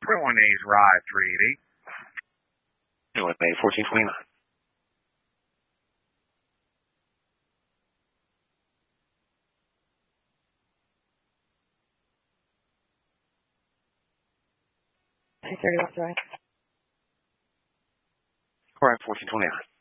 Taiwanese ride 380. With May 1429. Two 30 West Drive. Correct, 1429.